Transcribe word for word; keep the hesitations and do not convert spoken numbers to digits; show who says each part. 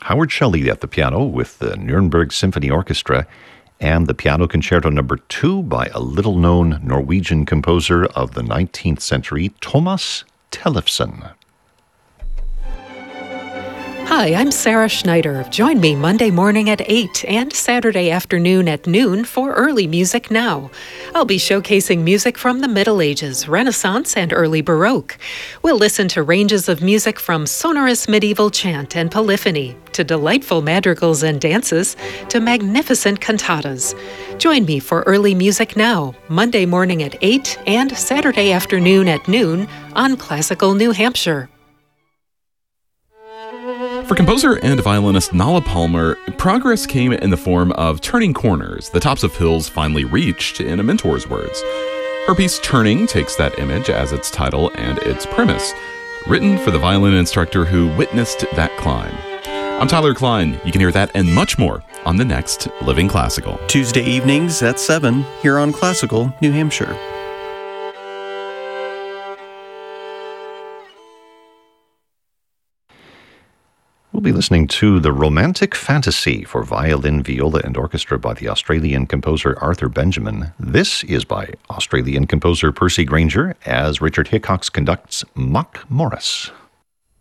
Speaker 1: Howard Shelley at the piano with the Nuremberg Symphony Orchestra, and the Piano Concerto Number two by a little-known Norwegian composer of the nineteenth century, Thomas Tellefsen.
Speaker 2: Hi, I'm Sarah Schneider. Join me Monday morning at eight and Saturday afternoon at noon for Early Music Now. I'll be showcasing music from the Middle Ages, Renaissance, and early Baroque. We'll listen to ranges of music from sonorous medieval chant and polyphony, to delightful madrigals and dances, to magnificent cantatas. Join me for Early Music Now, Monday morning at eight and Saturday afternoon at noon on Classical New Hampshire.
Speaker 3: For composer and violinist Nala Palmer, progress came in the form of turning corners, the tops of hills finally reached, in a mentor's words. Her piece Turning takes that image as its title and its premise, written for the violin instructor who witnessed that climb. I'm Tyler Klein. You can hear that and much more on the next Living Classical.
Speaker 4: Tuesday evenings at seven here on Classical New Hampshire.
Speaker 1: We'll be listening to The Romantic Fantasy for violin, viola, and orchestra by the Australian composer Arthur Benjamin. This is by Australian composer Percy Grainger as Richard Hickox conducts Mock Morris.